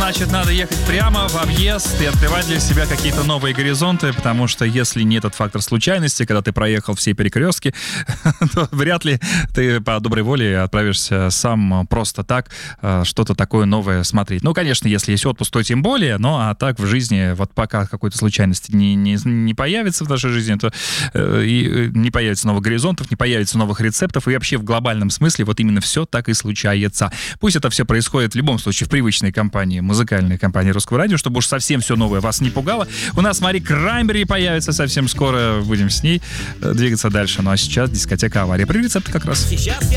значит, надо ехать прямо в объезд и открывать для себя какие-то новые горизонты, потому что если не этот фактор случайности, когда ты проехал все перекрестки, то вряд ли ты по доброй воле отправишься сам просто так что-то такое новое смотреть. Ну, конечно, если есть отпуск, то тем более, но а так в жизни, вот пока какой-то случайности не появится в нашей жизни, то и не появится новых горизонтов, не появится новых рецептов, и вообще в глобальном смысле вот именно все так и случается. Пусть это все происходит в любом случае в привычной компании, музыкальной компании Русского радио, чтобы уж совсем все новое вас не пугало. У нас Мари Краймбрери появится совсем скоро, будем с ней двигаться дальше. Ну а сейчас дискотека «Авария». При рецепте как раз.